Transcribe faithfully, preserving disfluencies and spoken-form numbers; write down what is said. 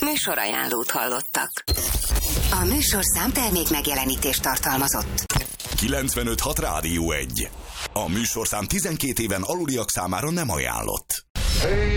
Műsorajánlót hallottak. A műsorszám termék megjelenítést tartalmazott. kilencvenöt hat Rádió egy. A műsorszám tizenkét éven aluliak számára nem ajánlott. Hey!